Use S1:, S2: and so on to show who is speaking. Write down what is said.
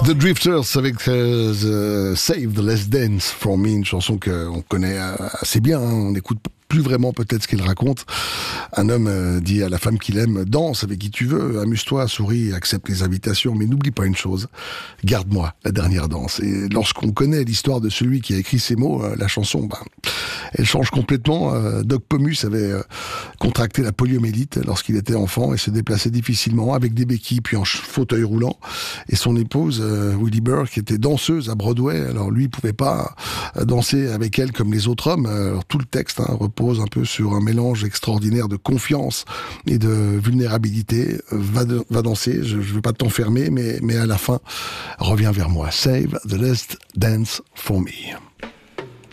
S1: The Drifters avec Save the Last Dance for Me, une chanson qu'on connaît assez bien, hein. On n'écoute plus vraiment peut-être ce qu'il raconte. Un homme dit à la femme qu'il aime: danse avec qui tu veux, amuse-toi, souris, accepte les invitations, mais n'oublie pas une chose, garde-moi la dernière danse. Et lorsqu'on connaît l'histoire de celui qui a écrit ces mots, la chanson, elle change complètement. Doc Pomus avait contracté la poliomyélite lorsqu'il était enfant et se déplaçait difficilement avec des béquilles puis en fauteuil roulant. Et son épouse, Willie Burke, était danseuse à Broadway. Alors lui, il pouvait pas danser avec elle comme les autres hommes. Alors, tout le texte repose un peu sur un mélange extraordinaire de confiance et de vulnérabilité. Va danser, je veux pas t'enfermer, mais à la fin, reviens vers moi. Save the last dance for me.